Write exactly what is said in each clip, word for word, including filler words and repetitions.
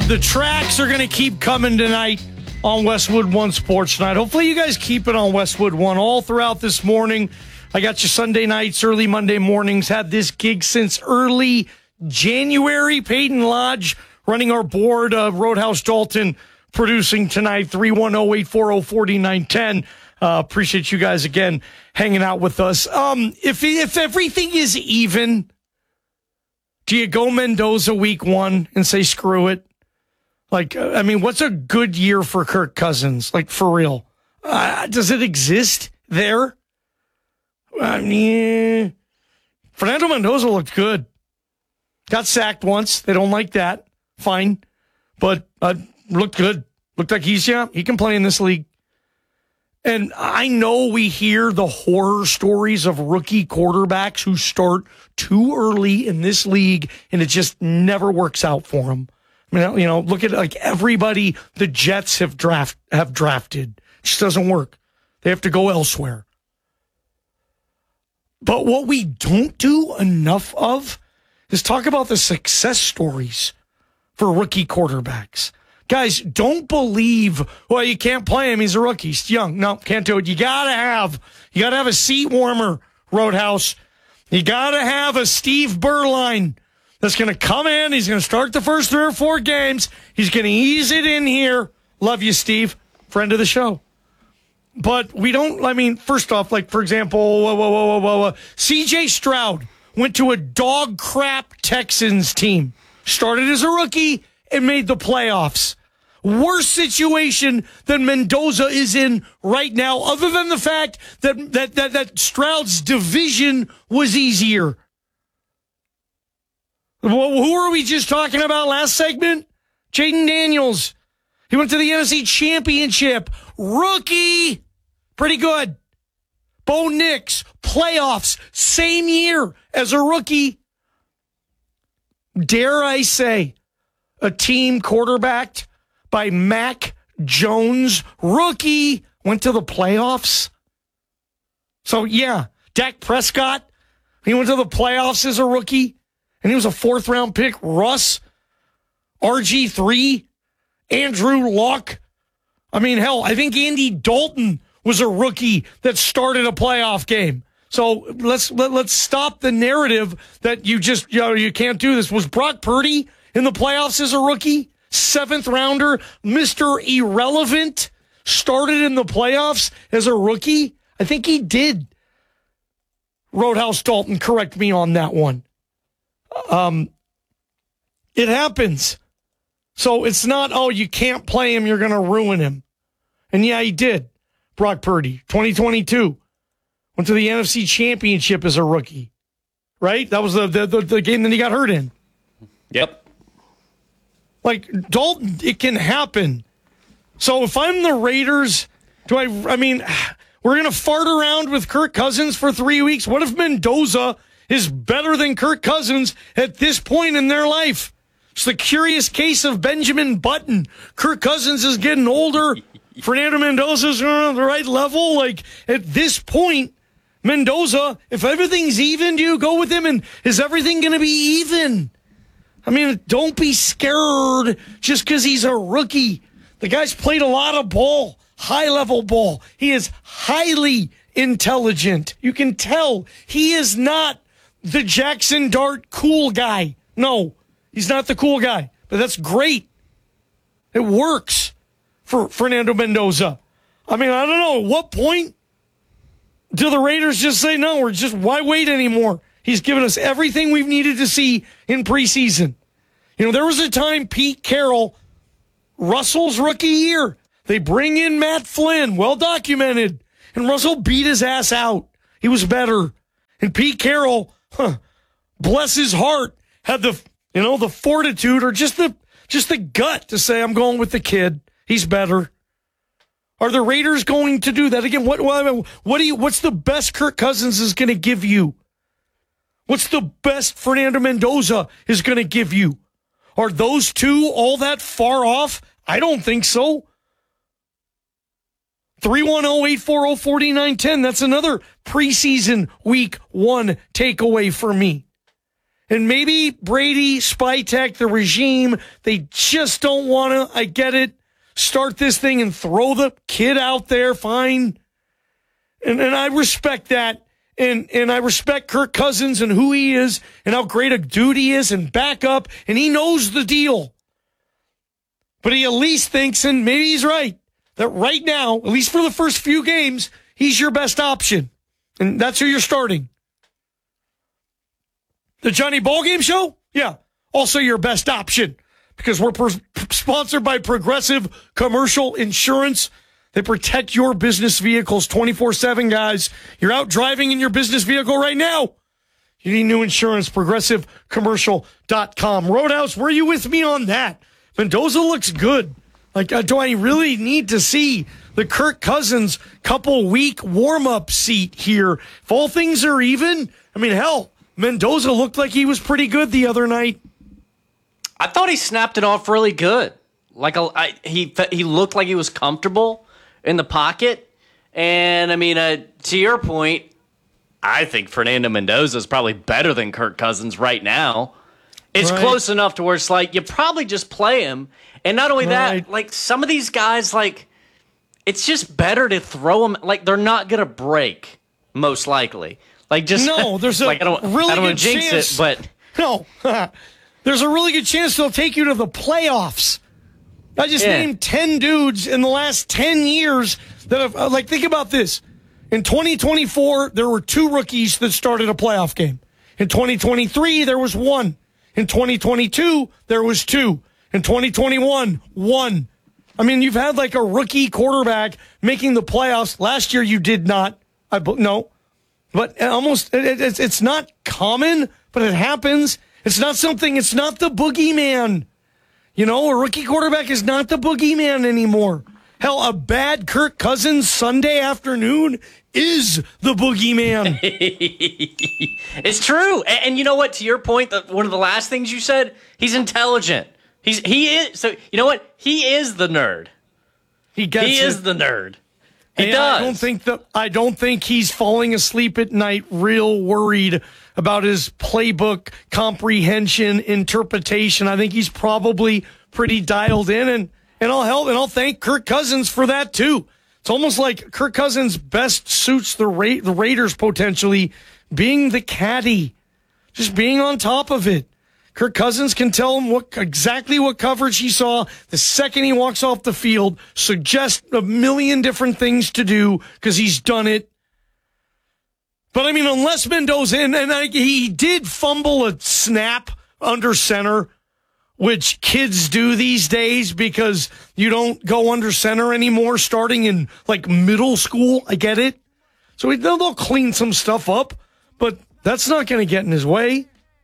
the tracks are going to keep coming tonight on Westwood One Sports Night. Hopefully you guys keep it on Westwood One all throughout this morning. I got you Sunday nights, early Monday mornings. Had this gig since early January. Peyton Lodge running our board. Uh, Roadhouse Dalton producing tonight. three one zero, eight four zero, four nine one zero. Uh, appreciate you guys again hanging out with us. Um, if if everything is even, do you go Mendoza week one and say screw it? Like, I mean, what's a good year for Kirk Cousins? Like, for real. Uh, does it exist there? I mean, Fernando Mendoza looked good. Got sacked once. They don't like that. Fine. But uh, looked good. Looked like he's, yeah, he can play in this league. And I know we hear the horror stories of rookie quarterbacks who start too early in this league, and it just never works out for them. I mean, you know, look at like everybody the Jets have draft have drafted. It just doesn't work. They have to go elsewhere. But what we don't do enough of is talk about the success stories for rookie quarterbacks. Guys, don't believe, well, you can't play him. He's a rookie. He's young. No, can't do it. You got to have, you got to have a seat warmer, Roadhouse. You got to have a Steve Berline that's going to come in. He's going to start the first three or four games. He's going to ease it in here. Love you, Steve. Friend of the show. But we don't, I mean, first off, like, for example, whoa, whoa, whoa, whoa, whoa. C J Stroud went to a dog crap Texans team. Started as a rookie and made the playoffs. Worse situation than Mendoza is in right now, other than the fact that, that, that, that Stroud's division was easier. Well, who were we just talking about last segment? Jaden Daniels. He went to the N F C Championship. Rookie. Pretty good. Bo Nix. Playoffs. Same year as a rookie. Dare I say, a team quarterbacked by Mac Jones. Rookie. Went to the playoffs. So, yeah. Dak Prescott. He went to the playoffs as a rookie. And he was a fourth round pick. Russ, R G three, Andrew Luck. I mean, hell, I think Andy Dalton was a rookie that started a playoff game. So let's let, let's stop the narrative that you just, you know, you can't do this. Was Brock Purdy in the playoffs as a rookie? Seventh rounder, Mister Irrelevant, started in the playoffs as a rookie? I think he did. Roadhouse Dalton, correct me on that one. Um, it happens. So it's not, oh, you can't play him, you're going to ruin him. And yeah, he did. Brock Purdy, twenty twenty-two. Went to the N F C Championship as a rookie. Right? That was the, the, the, the game that he got hurt in. Yep. Like, Dalton, it can happen. So if I'm the Raiders, do I, I mean, we're going to fart around with Kirk Cousins for three weeks. What if Mendoza is better than Kirk Cousins at this point in their life? It's the curious case of Benjamin Button. Kirk Cousins is getting older. Fernando Mendoza's on the right level. Like, at this point, Mendoza, if everything's even, do you go with him? And is everything going to be even? I mean, don't be scared just because he's a rookie. The guy's played a lot of ball, high-level ball. He is highly intelligent. You can tell he is not the Jackson Dart cool guy. No, he's not the cool guy. But that's great. It works for Fernando Mendoza. I mean, I don't know. At what point do the Raiders just say, no, we're just, why wait anymore? He's given us everything we've needed to see in preseason. You know, there was a time Pete Carroll, Russell's rookie year, they bring in Matt Flynn, well documented, and Russell beat his ass out. He was better. And Pete Carroll, huh, bless his heart, had the, you know, the fortitude or just the, just the gut to say, I'm going with the kid. He's better. Are the Raiders going to do that again? What, what, what do you, what's the best Kirk Cousins is going to give you? What's the best Fernando Mendoza is going to give you? Are those two all that far off? I don't think so. three one zero, eight four zero, four nine one zero. That's another preseason week one takeaway for me. And maybe Brady, Spytek, the regime, they just don't want to, I get it, start this thing and throw the kid out there, fine. And, and I respect that. And, and I respect Kirk Cousins and who he is and how great a dude he is and back up. And he knows the deal. But he at least thinks, and maybe he's right, that right now, at least for the first few games, he's your best option. And that's who you're starting. The Johnny Ballgame Show? Yeah. Also your best option. Because we're per- sponsored by Progressive Commercial Insurance. They protect your business vehicles twenty-four seven, guys. You're out driving in your business vehicle right now. You need new insurance, progressive commercial dot com. Roadhouse, were you with me on that? Mendoza looks good. Like, uh, do I really need to see the Kirk Cousins couple week warm-up seat here? If all things are even, I mean, hell, Mendoza looked like he was pretty good the other night. I thought he snapped it off really good. Like a, I, he he looked like he was comfortable in the pocket. And, I mean, uh, to your point, I think Fernando Mendoza is probably better than Kirk Cousins right now. It's right. Close enough to where it's like you probably just play him. And not only right. that, like some of these guys, like it's just better to throw them. Like they're not going to break, most likely. Like just no, there's a like, I don't, really I don't good want to jinx chance. it, but no, there's a really good chance they'll take you to the playoffs. I just yeah. named ten dudes in the last ten years that have, like, think about this. In twenty twenty-four, there were two rookies that started a playoff game. In twenty twenty-three, there was one. In twenty twenty-two, there was two. In twenty twenty-one, one. I mean, you've had like a rookie quarterback making the playoffs. Last year, you did not. I no. But almost, it, it, it's not common, but it happens. It's not something, it's not the boogeyman. You know, a rookie quarterback is not the boogeyman anymore. Hell, a bad Kirk Cousins Sunday afternoon is the boogeyman. It's true. And, and you know what? To your point, the, one of the last things you said, he's intelligent. He's He is. So, you know what? He is the nerd. He gets He it. is the nerd. He and does. I don't think that I don't think he's falling asleep at night real worried about his playbook comprehension, interpretation. I think he's probably pretty dialed in, and, and I'll help and I'll thank Kirk Cousins for that too. It's almost like Kirk Cousins best suits the Ra- the Raiders potentially being the caddy, just being on top of it. Kirk Cousins can tell him what exactly what coverage he saw the second he walks off the field, suggest a million different things to do because he's done it. But, I mean, unless Mendoza, and, and I, he did fumble a snap under center, which kids do these days because you don't go under center anymore starting in, like, middle school. I get it. So they'll, they'll clean some stuff up, but that's not going to get in his way.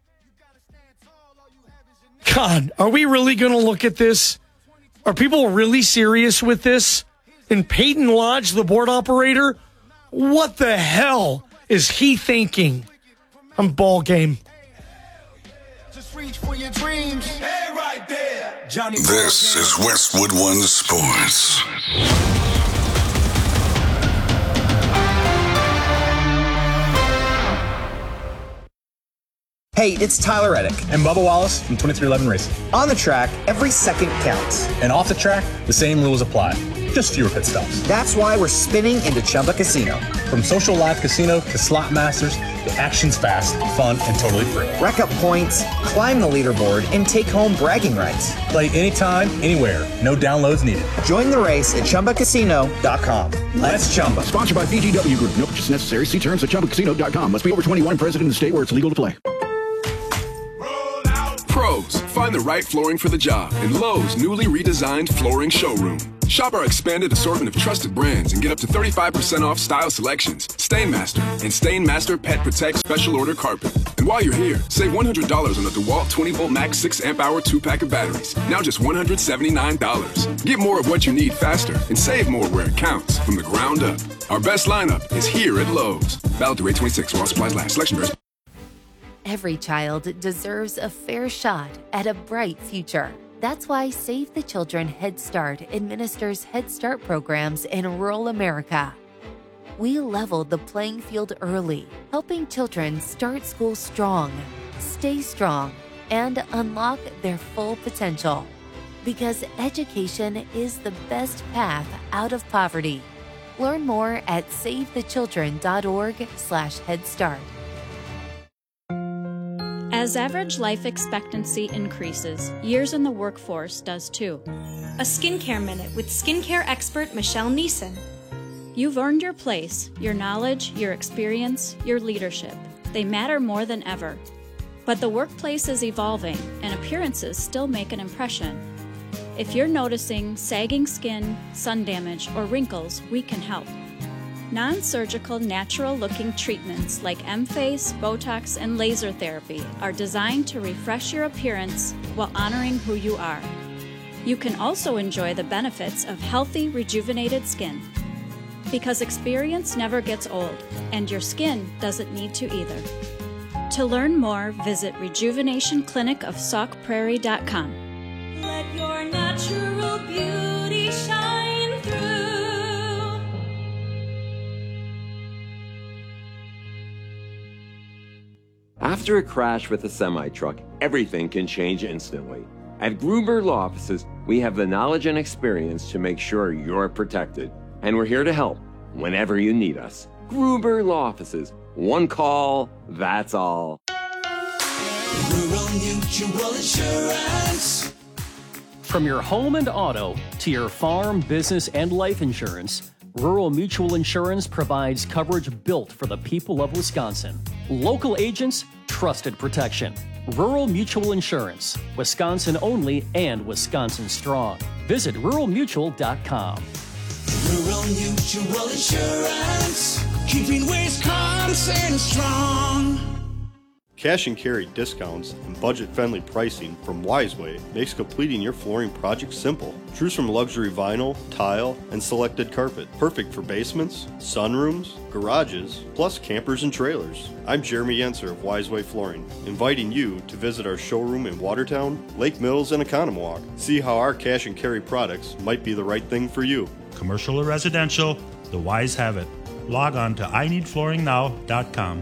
God, are we really going to look at this? Are people really serious with this? And Peyton Lodge, the board operator, what the hell is he thinking? I'm ball game. Just reach for your dreams. Hey, right there. Johnny this is Westwood One Sports. Hey, it's Tyler Reddick. And Bubba Wallace from twenty-three eleven Racing. On the track, every second counts. And off the track, the same rules apply. Just fewer pit stops. That's why we're spinning into Chumba Casino. From social live casino to slot masters, the action's fast, fun, and totally free. Rack up points, climb the leaderboard, and take home bragging rights. Play anytime, anywhere. No downloads needed. Join the race at Chumba Casino dot com. Let's Chumba. Sponsored by B G W Group. No purchase necessary. See terms at Chumba Casino dot com. Must be over twenty-one and present in the state where it's legal to play. Pros, find the right flooring for the job in Lowe's newly redesigned flooring showroom. Shop our expanded assortment of trusted brands and get up to thirty-five percent off style selections, Stainmaster, and Stainmaster Pet Protect Special Order Carpet. And while you're here, save one hundred dollars on the DeWalt twenty volt Max six amp hour two pack of batteries, now just one hundred seventy-nine dollars. Get more of what you need faster and save more where it counts from the ground up. Our best lineup is here at Lowe's. Valid through eight twenty-six while supplies last. Selection varies. Every child deserves a fair shot at a bright future. That's why Save the Children Head Start administers Head Start programs in rural America. We leveled the playing field early, helping children start school strong, stay strong, and unlock their full potential. Because education is the best path out of poverty. Learn more at savethechildren.org slash Head Start. As average life expectancy increases, years in the workforce does too. A Skincare Minute with skincare expert Michelle Neeson. You've earned your place, your knowledge, your experience, your leadership. They matter more than ever. But the workplace is evolving, and appearances still make an impression. If you're noticing sagging skin, sun damage, or wrinkles, we can help. Non-surgical, natural-looking treatments like M-Face, Botox, and laser therapy are designed to refresh your appearance while honoring who you are. You can also enjoy the benefits of healthy, rejuvenated skin. Because experience never gets old, and your skin doesn't need to either. To learn more, visit rejuvenation clinic of sauk prairie dot com. Let your natural beauty shine through. After a crash with a semi-truck, everything can change instantly. At Gruber Law Offices, we have the knowledge and experience to make sure you're protected. And we're here to help whenever you need us. Gruber Law Offices. One call, that's all. Rural Mutual Insurance. From your home and auto to your farm, business, and life insurance, Rural Mutual Insurance provides coverage built for the people of Wisconsin. Local agents, trusted protection. Rural Mutual Insurance, Wisconsin only and Wisconsin strong. Visit rural mutual dot com. Rural Mutual Insurance, keeping Wisconsin strong. Cash and carry discounts and budget-friendly pricing from Wiseway makes completing your flooring project simple. Choose from luxury vinyl, tile, and selected carpet. Perfect for basements, sunrooms, garages, plus campers and trailers. I'm Jeremy Yenser of Wiseway Flooring, inviting you to visit our showroom in Watertown, Lake Mills, and Economowoc. See how our cash and carry products might be the right thing for you. Commercial or residential, the Wise have it. Log on to I need flooring now dot com.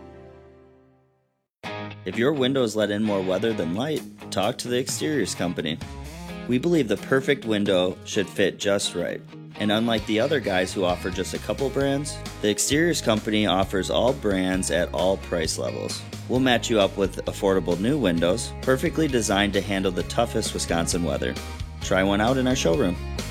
If your windows let in more weather than light, talk to the Exteriors Company. We believe the perfect window should fit just right. And unlike the other guys who offer just a couple brands, the Exteriors Company offers all brands at all price levels. We'll match you up with affordable new windows, perfectly designed to handle the toughest Wisconsin weather. Try one out in our showroom.